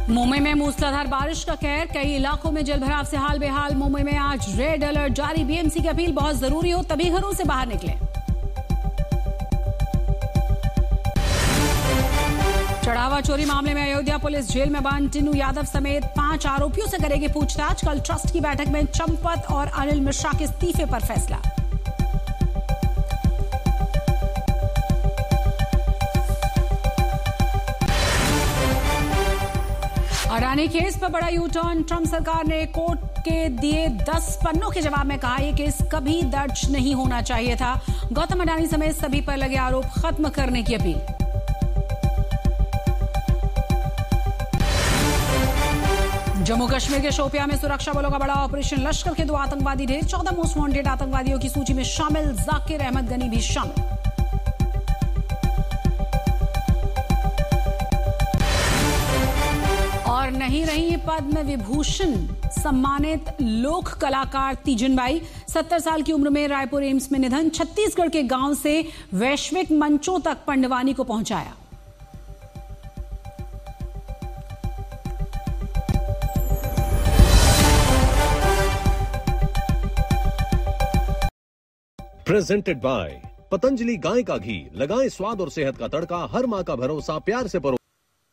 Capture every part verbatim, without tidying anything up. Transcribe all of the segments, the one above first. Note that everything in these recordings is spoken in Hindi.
मुंबई में मूसलाधार बारिश का कहर, कई इलाकों में जलभराव से हाल बेहाल। मुंबई में आज रेड अलर्ट जारी। बीएमसी की अपील, बहुत जरूरी हो तभी घरों से बाहर निकलें। चढ़ावा चोरी मामले में अयोध्या पुलिस जेल में बंद। टिन्नू यादव समेत पांच आरोपियों से करेगी पूछताछ। कल ट्रस्ट की बैठक में चंपत और अनिल मिश्रा के इस्तीफे पर फैसला। अडानी केस पर बड़ा यू टर्न। ट्रंप सरकार ने कोर्ट के दिए दस पन्नों के जवाब में कहा, यह केस कभी दर्ज नहीं होना चाहिए था। गौतम अडानी समेत सभी पर लगे आरोप खत्म करने की अपील। जम्मू कश्मीर के शोपियां में सुरक्षा बलों का बड़ा ऑपरेशन। लश्कर के दो आतंकवादी ढेर। चौदह मोस्ट वांटेड आतंकवादियों की सूची में शामिल जाकिर अहमद गनी भी शामिल। और नहीं रही पद्म विभूषण सम्मानित लोक कलाकार तीजन बाई। सत्तर साल की उम्र में रायपुर एम्स में निधन। छत्तीसगढ़ के गांव से वैश्विक मंचों तक पंडवानी को पहुंचाया। प्रेजेंटेड बाय पतंजलि गाय का घी। लगाएं स्वाद और सेहत का तड़का। हर मां का भरोसा, प्यार से परो।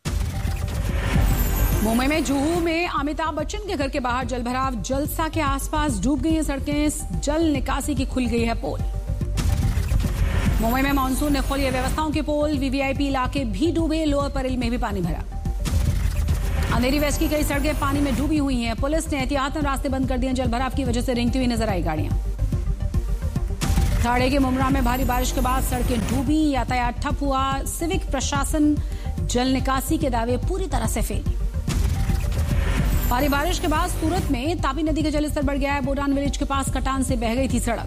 मुंबई में जुहू में अमिताभ बच्चन के घर के बाहर जलभराव। जलसा के आसपास डूब गई हैं सड़कें। जल निकासी की खुल गई है पोल। मुंबई में मानसून ने खोली व्यवस्थाओं के पोल। वीवीआईपी इलाके भी डूबे। लोअर परेल में भी पानी भरा। अंधेरी वेस्ट की कई सड़कें पानी में डूबी हुई हैं। पुलिस ने एहतियातन रास्ते बंद कर दिए। जलभराव की वजह से रेंगती हुई नजर आई गाड़ियां। थाड़े के मुमरा में भारी बारिश के बाद सड़कें डूबी। यातायात ठप हुआ। सिविक प्रशासन जल निकासी के दावे पूरी तरह से फेल। भारी बारिश के बाद सूरत में तापी नदी का जलस्तर बढ़ गया है। बोडान विलेज के पास कटान से बह गई थी सड़क।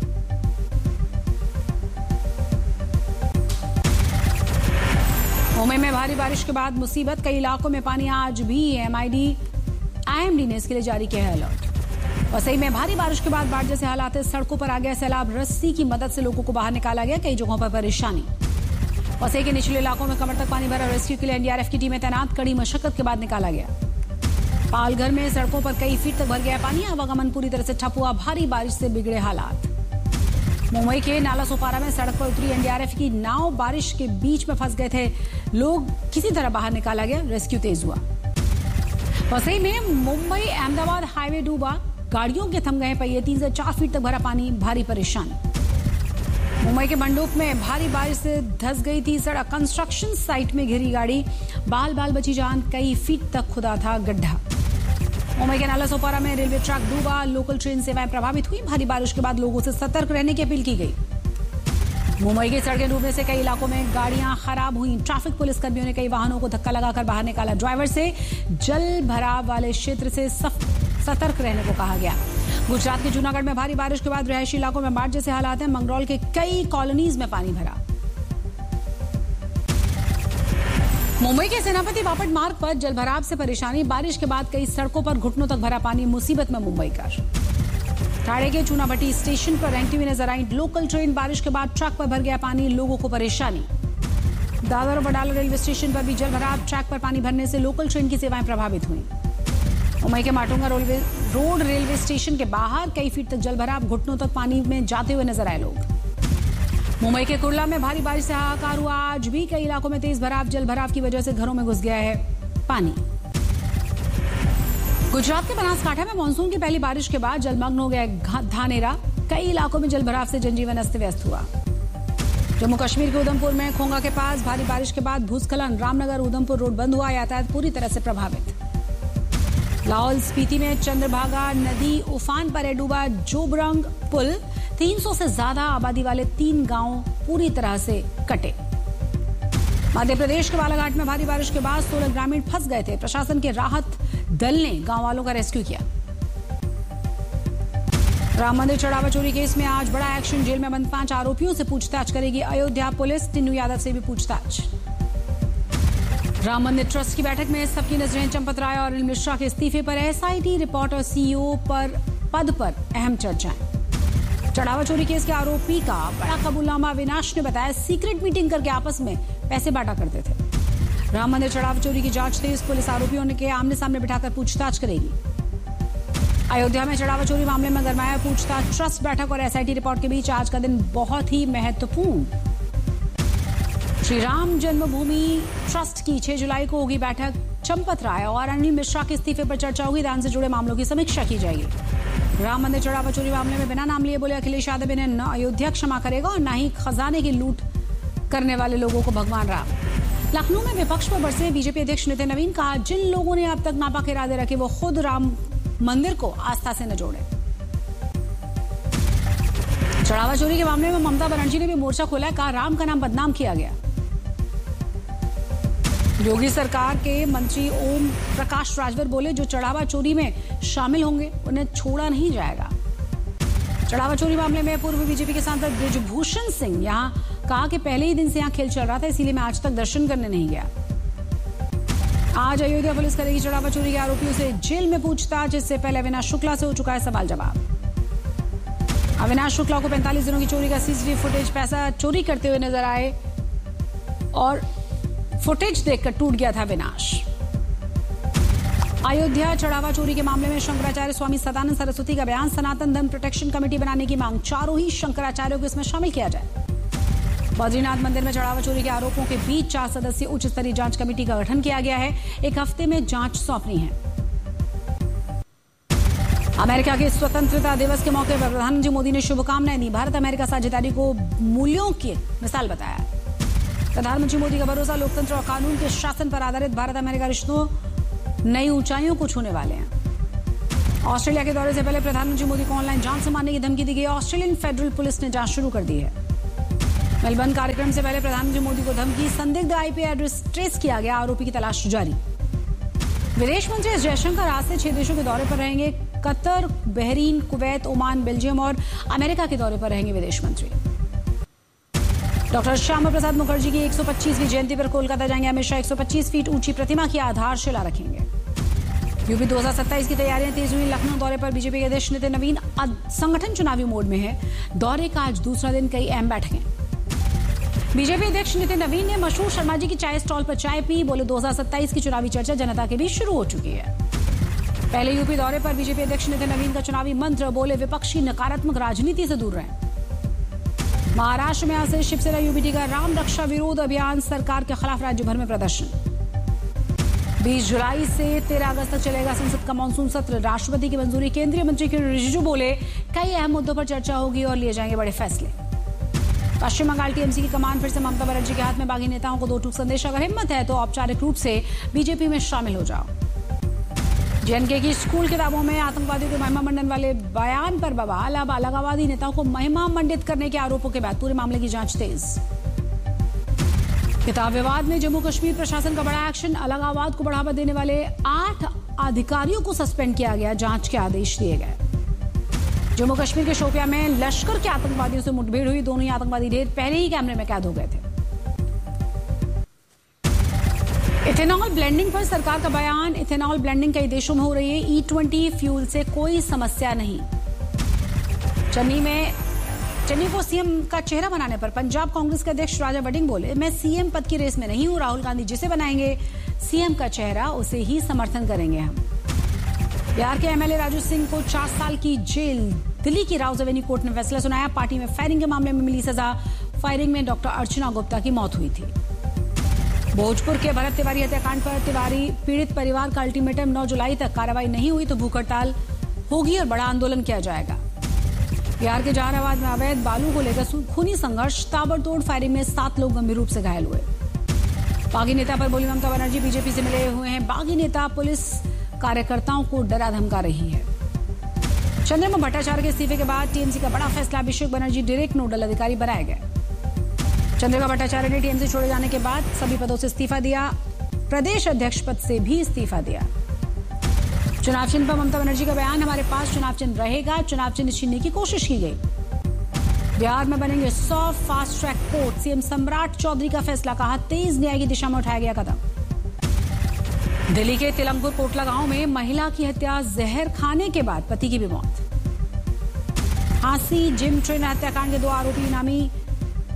मुंबई में भारी बारिश के बाद मुसीबत। कई इलाकों में पानी। आज भी एमआईडी आईएमडी ने इसके लिए जारी किया है अलर्ट। वसई में भारी बारिश के बाद बाढ़ जैसे हालात है। सड़कों पर आ गया सैलाब। रस्सी की मदद से लोगों को बाहर निकाला गया। कई जगहों पर परेशानी। वसई के निचले इलाकों में कमर तक पानी भरा। रेस्क्यू के लिए एनडीआरएफ की टीमें तैनात। कड़ी मशक्कत के बाद निकाला गया। पालघर में सड़कों पर कई फीट तक भर गया पानी। आवागमन पूरी तरह से ठप हुआ। भारी बारिश से बिगड़े हालात। मुंबई के नाला सोपारा में सड़क पर उतरी एनडीआरएफ की नाव। बारिश के बीच में फंस गए थे लोग। किसी तरह बाहर निकाला गया। रेस्क्यू तेज हुआ। वसई में मुंबई अहमदाबाद हाईवे डूबा। गाड़ियों के थम गए पहिए। तीन से चार फीट तक भरा पानी। भारी परेशानी। मुंबई के मंडोक में भारी बारिश से धंस गई थी सड़क। कंस्ट्रक्शन साइट में घिरी गाड़ी। बाल बाल बची जान। कई फीट तक खुदा था गड्ढा। मुंबई के नाला सोपारा में रेलवे ट्रैक डूबा। लोकल ट्रेन सेवाएं प्रभावित हुई। भारी बारिश के बाद लोगों से सतर्क रहने की अपील की गई। मुंबई की सड़कें डूबने से कई इलाकों में गाड़ियां खराब हुई। ट्रैफिक पुलिस कर्मियों ने कई वाहनों को धक्का लगाकर बाहर निकाला। ड्राइवर से जल भराव वाले क्षेत्र से सतर्क रहने को कहा गया। गुजरात के जूनागढ़ में भारी बारिश के बाद रिहायशी इलाकों में बाढ़ जैसे हालात हैं। मंगरौल के कई कॉलोनीज में पानी भरा। मुंबई के सेनापति बापट मार्ग पर जलभराव से परेशानी। बारिश के बाद कई सड़कों पर घुटनों तक भरा पानी। मुसीबत में मुंबई का। ठाणे के चूनाभट्टी स्टेशन पर रेंगती हुई नजर आई लोकल ट्रेन। बारिश के बाद ट्रक पर भर गया पानी। लोगों को परेशानी। दादर और बडाला रेलवे स्टेशन पर भी जलभराव। ट्रैक पर पानी भरने से लोकल ट्रेन की सेवाएं प्रभावित हुई। मुंबई के माटुंगा रोड रेलवे स्टेशन के बाहर कई फीट तक जलभराव। घुटनों तक पानी में जाते हुए नजर आए लोग। मुंबई के कुर्ला में भारी बारिश से हाहाकार हुआ। आज भी कई इलाकों में तेज भराव। जल भराव की वजह से घरों में घुस गया है पानी। गुजरात के बनासकांठा में मानसून की पहली बारिश के बाद जलमग्न हो गया धानेरा। कई इलाकों में जल भराव से जनजीवन अस्त व्यस्त हुआ। जम्मू कश्मीर के उधमपुर में खोंगा के पास भारी बारिश के बाद भूस्खलन। रामनगर उधमपुर रोड बंद हुआ। यातायात पूरी तरह से प्रभावित। लाहौल स्पीति में चंद्रभागा नदी उफान पर है। डूबा जोबरंग पुल। तीन सौ से ज्यादा आबादी वाले तीन गांव पूरी तरह से कटे। मध्य प्रदेश के बालाघाट में भारी बारिश के बाद सोलह ग्रामीण फंस गए थे। प्रशासन के राहत दल ने गांव वालों का रेस्क्यू किया। राम मंदिर चढ़ावा चोरी केस में आज बड़ा एक्शन। जेल में बंद पांच आरोपियों से पूछताछ करेगी अयोध्या पुलिस। टिन्नू यादव से भी पूछताछ। राम मंदिर ट्रस्ट की बैठक में सबकी नजरें चंपत राय और अनिल मिश्रा के इस्तीफे पर। एसआईटी रिपोर्ट और सीईओ पर पद पर अहम चर्चाएं। चढ़ावा चोरी केस के आरोपी का बड़ा कबूलनामा। अविनाश ने बताया सीक्रेट मीटिंग करके आपस में पैसे बांटा करते थे। राम मंदिर चढ़ावा चोरी की जांच तेज, पुलिस आरोपियों के आमने सामने बिठाकर पूछताछ करेगी। अयोध्या में चढ़ावा चोरी मामले में गरमाया पूछताछ, ट्रस्ट बैठक और एसआईटी रिपोर्ट के बीच आज का दिन बहुत ही महत्वपूर्ण। श्री राम जन्मभूमि ट्रस्ट की छह जुलाई को होगी बैठक, चंपत राय और अनिल मिश्रा के इस्तीफे पर चर्चा होगी, दान से जुड़े मामलों की समीक्षा की जाएगी। राम मंदिर चढ़ावा चोरी मामले में बिना नाम लिए बोले अखिलेश यादव इन्हें न अयोध्या क्षमा करेगा और न ही खजाने की लूट करने वाले लोगों को भगवान राम। लखनऊ में विपक्ष पर बरसे बीजेपी अध्यक्ष नितिन नवीन, कहा जिन लोगों ने अब तक नापाक इरादे रखे वो खुद राम मंदिर को आस्था से न जोड़े। चढ़ावा चोरी के मामले में ममता बनर्जी ने भी मोर्चा खोला, कहा राम का नाम बदनाम किया गया। योगी सरकार के मंत्री ओम प्रकाश राजभर बोले जो चढ़ावा चोरी में शामिल होंगे उन्हें छोड़ा नहीं जाएगा। चढ़ावा चोरी मामले में पूर्व बीजेपी के सांसद ब्रिजभूषण सिंह यहां कहा कि पहले ही दिन से यहां खेल चल रहा था, इसीलिए मैं आज तक दर्शन करने नहीं गया। आज अयोध्या पुलिस करेगी चढ़ावा चोरी के आरोपियों से जेल में पूछताछ, इससे पहले अविनाश शुक्ला से हो चुका है सवाल जवाब। अविनाश शुक्ला को पैंतालीस दिनों की चोरी का सीसीटीवी फुटेज, पैसा चोरी करते हुए नजर आए और फुटेज देखकर टूट गया था अविनाश। अयोध्या चढ़ावा चोरी के मामले में शंकराचार्य स्वामी सदानंद सरस्वती का बयान, सनातन धर्म प्रोटेक्शन कमेटी बनाने की मांग, चारों ही शंकराचार्यों को इसमें शामिल किया जाए। बद्रीनाथ मंदिर में चढ़ावा चोरी के आरोपों के बीच चार सदस्यीय उच्च स्तरीय जांच कमेटी का गठन किया गया है, एक हफ्ते में जांच सौंपनी है। अमेरिका के स्वतंत्रता दिवस के मौके पर प्रधानमंत्री मोदी ने शुभकामनाएं दी, भारत अमेरिका साझेदारी को मूल्यों की मिसाल बताया। प्रधानमंत्री मोदी का भरोसा, लोकतंत्र और कानून के शासन पर आधारित भारत अमेरिका रिश्तों नई ऊंचाइयों को छूने वाले हैं। ऑस्ट्रेलिया के दौरे से पहले प्रधानमंत्री मोदी को ऑनलाइन जान से मारने की धमकी दी गई, ऑस्ट्रेलियन फेडरल पुलिस ने जांच शुरू कर दी है। मेलबर्न कार्यक्रम से पहले प्रधानमंत्री मोदी को धमकी, संदिग्ध आईपी एड्रेस ट्रेस किया गया, आरोपी की तलाश जारी। विदेश मंत्री एस जयशंकर आज से छह देशों के दौरे पर रहेंगे, Qatar, Bahrain, Kuwait, Oman, Belgium और अमेरिका के दौरे पर रहेंगे विदेश मंत्री। डॉक्टर श्यामा प्रसाद मुखर्जी की एक सौ पच्चीसवीं जयंती पर कोलकाता जाएंगे अमित शाह, एक सौ पच्चीस फीट ऊंची प्रतिमा की आधारशिला रखेंगे। यूपी दो हजार सत्ताईस की तैयारियां तेज हुई, लखनऊ दौरे पर बीजेपी के अध्यक्ष नितिन नवीन, संगठन चुनावी मोड में है, दौरे का आज दूसरा दिन, कई अहम बैठकें। बीजेपी अध्यक्ष नितिन नवीन ने मशहूर शर्मा जी की चाय स्टॉल पर चाय पी, बोले दो हजार सत्ताईस की चुनावी चर्चा जनता के बीच शुरू हो चुकी है। पहले यूपी दौरे पर बीजेपी अध्यक्ष नितिन नवीन का चुनावी मंत्र, बोले विपक्ष की नकारात्मक राजनीति से दूर रहें। महाराष्ट्र में आज से शिवसेना यूबीटी का राम रक्षा विरोध अभियान, सरकार के खिलाफ राज्य भर में प्रदर्शन। बीस जुलाई से तेरह अगस्त तक चलेगा संसद का मानसून सत्र, राष्ट्रपति की मंजूरी, केंद्रीय मंत्री किरण रिजिजू बोले कई अहम मुद्दों पर चर्चा होगी और लिए जाएंगे बड़े फैसले। पश्चिम बंगाल टीएमसी की कमान फिर से ममता बनर्जी के हाथ में, बागी नेताओं को दो टूक संदेश, अगर हिम्मत है तो औपचारिक रूप से बीजेपी में शामिल हो जाओ। जेएनके की स्कूल किताबों में आतंकवादियों के महिमा मंडन वाले बयान पर बवाल, अब अलगाववादी नेताओं को महिमा मंडित करने के आरोपों के बाद पूरे मामले की जांच तेज। किताब विवाद में जम्मू कश्मीर प्रशासन का बड़ा एक्शन, अलगाववाद को बढ़ावा देने वाले आठ अधिकारियों को सस्पेंड किया गया, जांच के आदेश दिए गए। जम्मू कश्मीर के शोपियां में लश्कर के आतंकवादियों से मुठभेड़ हुई, दोनों ही आतंकवादी ढेर पहले ही कैमरे में कैद हो गए थे। इथेनॉल ब्लेंडिंग पर सरकार का बयान, इथेनॉल ब्लेंडिंग कई देशों में हो रही है, ई ट्वेंटी फ्यूल से कोई समस्या नहीं। चन्नी में चन्नी को सीएम का चेहरा बनाने पर पंजाब कांग्रेस के अध्यक्ष राजा वडिंग बोले, मैं सीएम पद की रेस में नहीं हूं, राहुल गांधी जिसे बनाएंगे सीएम का चेहरा उसे ही समर्थन करेंगे हम। बिहार के एमएलए राजू सिंह को चार साल की जेल, दिल्ली की राउज एवेन्यू कोर्ट ने फैसला सुनाया, पार्टी में फायरिंग के मामले में मिली सजा, फायरिंग में डॉक्टर अर्चना गुप्ता की मौत हुई थी। भोजपुर के भरत तिवारी हत्याकांड पर तिवारी पीड़ित परिवार का अल्टीमेटम, नौ जुलाई तक कार्रवाई नहीं हुई तो भूख हड़ताल होगी और बड़ा आंदोलन किया जाएगा। बिहार के जहानाबाद में अवैध बालू को लेकर खूनी संघर्ष, ताबड़तोड़ फायरिंग में सात लोग गंभीर रूप से घायल हुए। बागी नेता पर बोली ममता बनर्जी, बीजेपी से मिले हुए हैं बागी नेता, पुलिस कार्यकर्ताओं को डरा धमका रही है। चंद्रमा भट्टाचार्य के इस्तीफे के बाद टीएमसी का बड़ा फैसला, अभिषेक बनर्जी डायरेक्ट नोडल अधिकारी बनाए गए। चंद्रिका भट्टाचार्य ने टीएमसी छोड़े जाने के बाद सभी पदों से इस्तीफा दिया, प्रदेश अध्यक्ष पद से भी इस्तीफा दिया। चुनाव चिन्ह पर ममता बनर्जी का बयान, हमारे पास चुनाव चिन्ह रहेगा, चुनाव चिन्ह छीनने की कोशिश की गई। बिहार में बनेंगे सौ फास्ट ट्रैक कोर्ट, सीएम सम्राट चौधरी का फैसला, कहा तेज न्याय की दिशा में उठाया गया कदम। दिल्ली के तिलमपुर कोटला गांव में महिला की हत्या, जहर खाने के बाद पति की भी मौत। हांसी जिम ट्रेनर हत्याकांड के दो आरोपी इनामी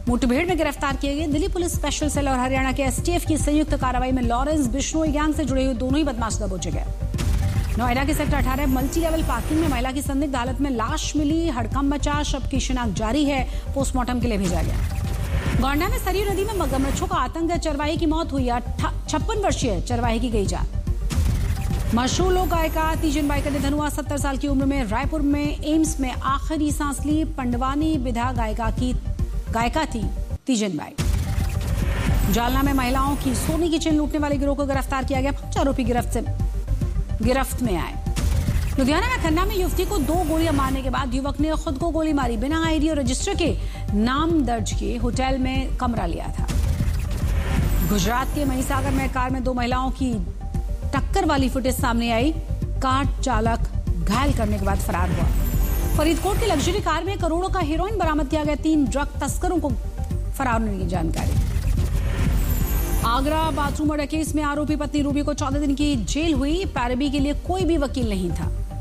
मुठभेड़ में गिरफ्तार किए गए दिल्ली पुलिस स्पेशल सेल और हरियाणा के एसटीएफ की संयुक्त कार्रवाई में लॉरेंस बिश्नोई गैंग से जुड़े हुए दोनों ही बदमाश दबोचे गए। नोएडा के सेक्टर अठारह मल्टी लेवल पार्किंग में महिला की संदिग्ध हालत में लाश मिली। हड़कंप मचा, शव की शिनाख्त जारी है, पोस्टमार्टम के लिए भेजा गया। गोंडा में सरयू नदी में मगरमच्छों का आतंक, चरवाही की मौत हुई। छप्पन वर्षीय चरवाही की गई जान। मशहूर लोक गायिका तीजन बाई का निधन हुआ। सत्तर साल की उम्र में रायपुर में एम्स में आखिरी सांस ली। पंडवानी विधा गायिका की गायिका थी तीजन बाई। जालना में महिलाओं की सोने की चेन लूटने वाले गिरोह को गिरफ्तार किया गया। पांच आरोपी गिरफ्त से गिरफ्त में आए। लुधियाना में खन्ना में युवती को दो गोलियां मारने के बाद युवक ने खुद को गोली मारी। बिना आईडी और रजिस्टर के नाम दर्ज किए होटल में कमरा लिया था। गुजरात के महिसागर में कार में दो महिलाओं की टक्कर वाली फुटेज सामने आई। कार चालक घायल करने के बाद फरार हुआ। फरीदकोट की लग्जरी कार में करोड़ों का हेरोइन बरामद किया गया। तीन ड्रग तस्करों को फरार होने की जानकारी। आगरा बाथरूम मर्डर केस में आरोपी पत्नी रूबी को चौदह दिन की जेल हुई। पैरवी के लिए कोई भी वकील नहीं था।